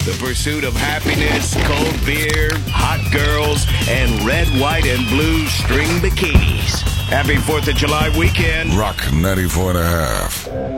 The pursuit of happiness, cold beer, hot girls, and red, white, and blue string bikinis. Happy 4th of July weekend. Rock 94 and a half.